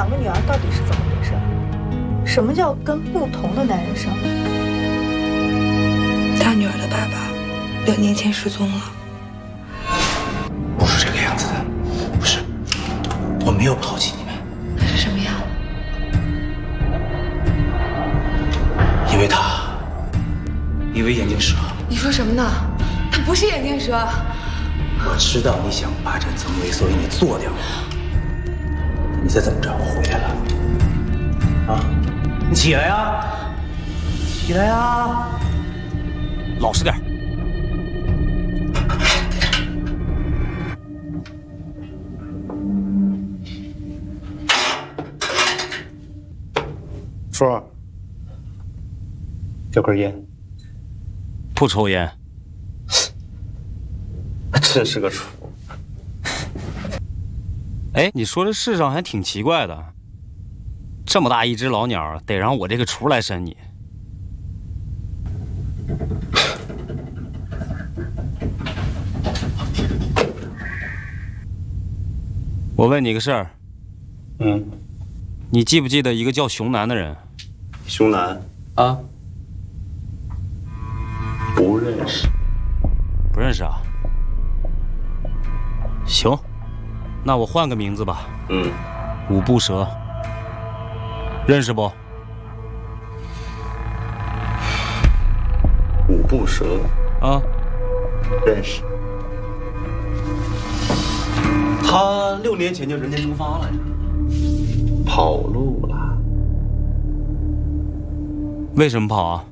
两个女儿到底是怎么回事？什么叫跟不同的男人生？ 大女儿的爸爸2年前失踪了。 不是这个样子的，不是，我没有抛弃你们。 那是什么呀？ 因为眼镜蛇。 你说什么呢？他不是眼镜蛇。 我知道你想霸占曾威，所以你做掉了。你再怎么着，我回来了。啊，你起来呀！起来呀！ 老实点。 叔，要根烟？ 不抽烟。 真是个厨。 哎，你说这世上还挺奇怪的，这么大一只老鸟，得让我这个厨来审你。我问你个事儿。你记不记得一个叫熊楠的人？ 熊楠啊？不认识。 不认识啊？行，那我换个名字吧。五步蛇，认识不？ 五步蛇啊， 认识。他6年前就人间蒸发了呀，跑路了。 为什么跑啊？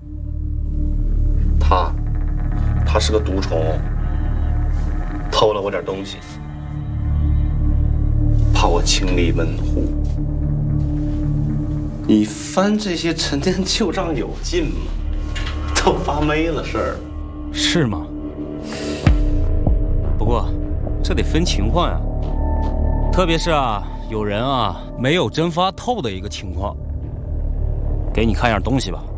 他是个毒虫，偷了我点东西，怕我清理门户。你翻这些陈年旧账有劲吗？都发霉了事儿。 是吗？不过这得分情况呀，特别是有人没有蒸发透的一个情况。给你看样东西吧。